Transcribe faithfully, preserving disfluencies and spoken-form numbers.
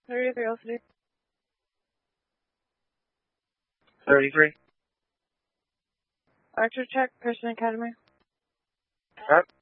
thirty-three oh three. thirty-three. Archer check, Christian Academy. Huh?